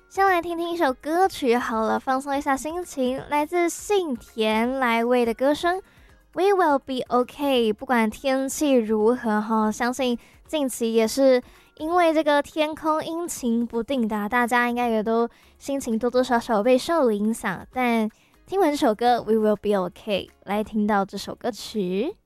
先来听听一首歌曲好了，放松一下心情。来自信田来未的歌声 We will be okay。 不管天气如何哈，相信近期也是因为这个天空阴晴不定的，大家应该也都心情多多少少被受影响。但听完这首歌 We will be okay， 来听到这首歌曲。